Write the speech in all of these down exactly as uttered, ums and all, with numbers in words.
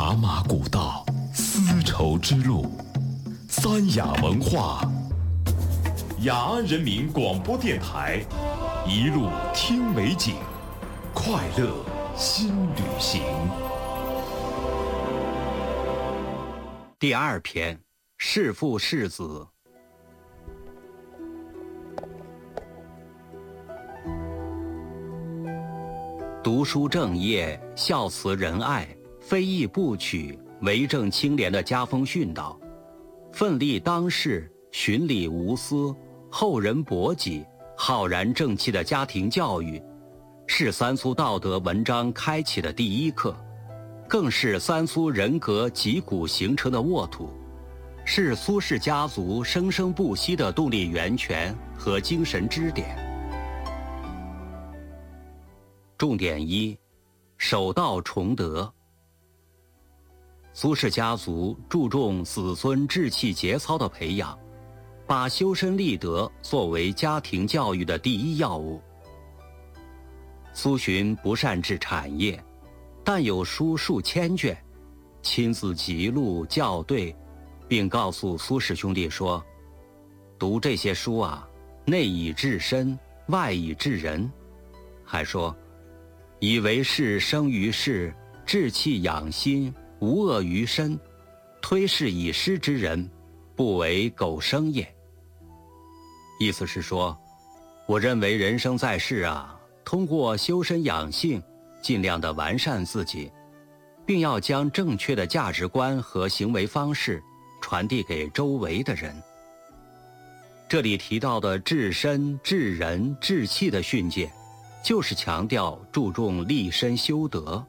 茶马古道，丝绸之路，三雅文化，雅安人民广播电台，一路听美景，快乐新旅行。 第二篇，弑父弑子。读书正业，孝慈仁爱，非义不取，为政清廉的家风训导，奋力当世，循礼无私，厚人薄己，浩然正气的家庭教育，是三苏道德文章开启的第一课，更是三苏人格脊骨形成的沃土，是苏氏家族生生不息的动力源泉和精神支点。重点一，守道崇德。苏氏家族注重子孙志气节操的培养，把修身立德作为家庭教育的第一要务。苏洵不善治产业，但有书数千卷，亲自辑录校对，并告诉苏氏兄弟说：读这些书啊，内以治身，外以治人。还说：以为是生于世，志气养心，无恶于身，推是以失之人，不为苟生也。意思是说，我认为人生在世啊，通过修身养性，尽量的完善自己，并要将正确的价值观和行为方式传递给周围的人。这里提到的治身、治人、治气的训诫，就是强调注重立身修德。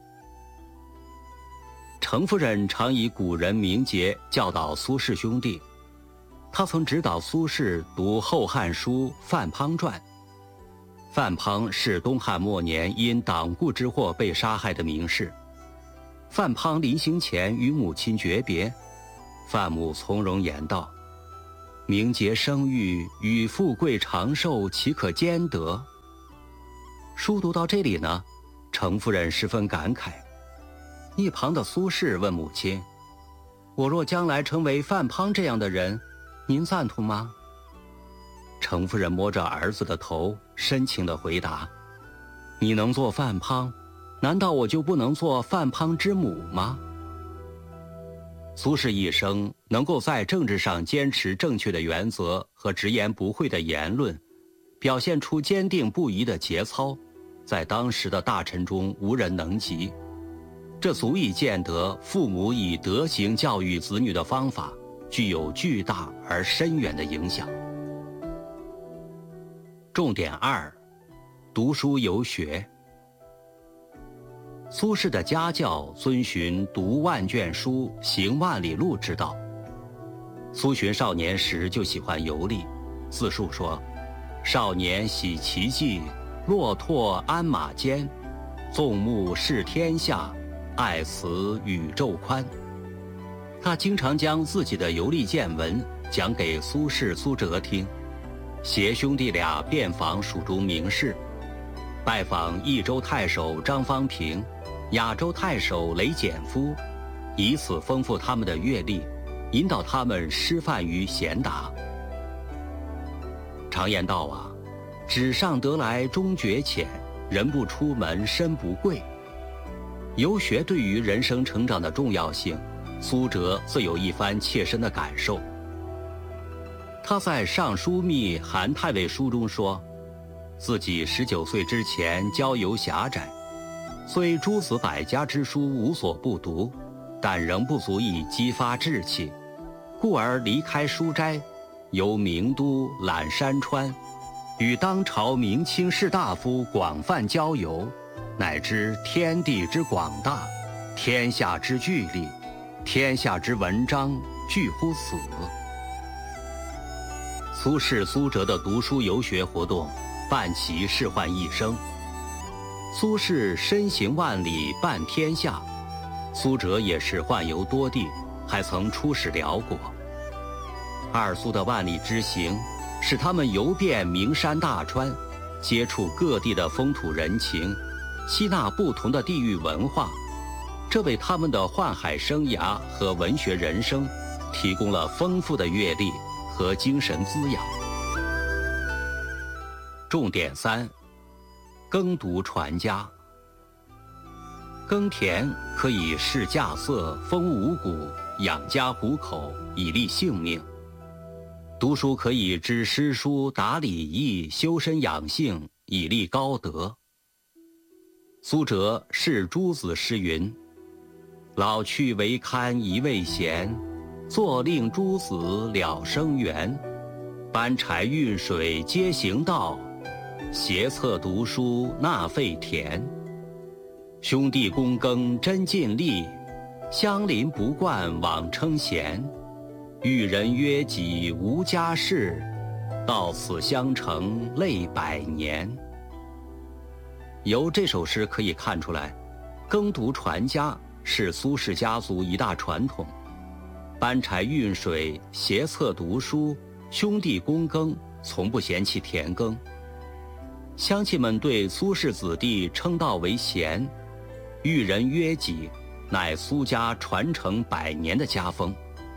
程夫人常以古人名节教导苏氏兄弟，他曾指导苏轼读《后汉书·范滂传》。范滂是东汉末年因党锢之祸被杀害的名士。范滂临行前与母亲诀别，范母从容言道：名节生育，与富贵长寿，岂可兼得？书读到这里呢，程夫人十分感慨。一旁的苏轼问母亲：我若将来成为范滂这样的人，您赞同吗？程夫人摸着儿子的头，深情地回答：你能做范滂，难道我就不能做范滂之母吗？苏轼一生能够在政治上坚持正确的原则和直言不讳的言论，表现出坚定不移的节操，在当时的大臣中无人能及。这足以见得父母以德行教育子女的方法具有巨大而深远的影响。重点二，读书游学。苏轼的家教遵循读万卷书，行万里路之道。苏洵少年时就喜欢游历，自述说：少年喜奇迹，骆驼鞍马间，纵目视天下，爱此宇宙宽。他经常将自己的游历见闻讲给苏轼、苏辙听，携兄弟俩遍访蜀中名士，拜访益州太守张方平、雅州太守雷简夫，以此丰富他们的阅历，引导他们师范于贤达。常言道啊，纸上得来终觉浅，人不出门身不贵。游学对于人生成长的重要性，苏辙自有一番切身的感受。他在《尚书密韩太尉书》中说，自己十九岁之前交游狭窄，虽诸子百家之书无所不读，但仍不足以激发志气，故而离开书斋，游名都、览山川，与当朝明清士大夫广泛交游，乃知天地之广大，天下之巨力，天下之文章具乎此。苏轼、苏辙的读书游学活动，伴其仕宦一生。苏轼身行万里半天下，苏辙也是宦游多地，还曾出使辽国。二苏的万里之行，使他们游遍名山大川，接触各地的风土人情，吸纳不同的地域文化， 这为他们的宦海生涯和文学人生提供了丰富的阅历和精神滋养。重点三：耕读传家。耕田可以试稼穑、丰五谷、养家糊口，以利性命；读书可以知诗书、达礼义、修身养性，以立高德。苏辙是诸子诗云：老去为堪一位闲，坐令诸子了生源。搬柴运水皆行道，携册读书纳废田。兄弟躬耕真尽力，乡邻不惯枉称贤。遇人约己无家室，到此乡成泪百年。由这首诗可以看出来，耕读传家是苏轼家族一大传统。搬柴运水、携册读书、兄弟躬耕，从不嫌弃田耕。乡亲们对苏氏子弟称道为贤，遇人约己，乃苏家传承百年的家风。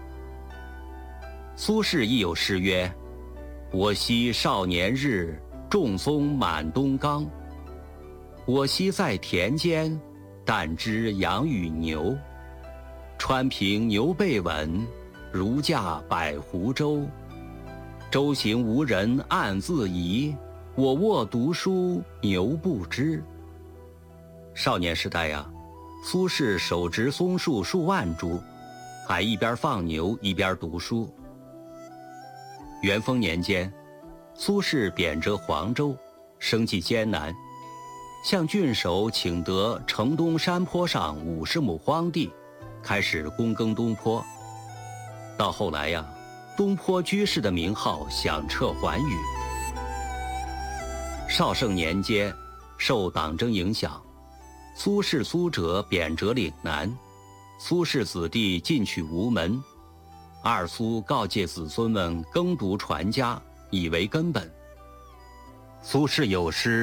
苏轼亦有诗曰：我昔少年日，种松满东冈。我昔在田间，但知养与牛。川平牛背稳，如驾百湖舟。舟行无人暗自疑，我卧读书牛不知。少年时代呀、啊，苏轼手植松树数万株，还一边放牛一边读书。元丰年间，苏轼贬谪黄州，生计艰难，向郡守请得城东山坡上五十亩荒地，开始躬耕东坡。到后来呀，东坡居士的名号响彻寰宇。绍圣年间，受党争影响，苏轼、苏辙贬谪岭南，苏氏子弟进取无门。二苏告诫子孙们耕读传家，以为根本。苏轼有诗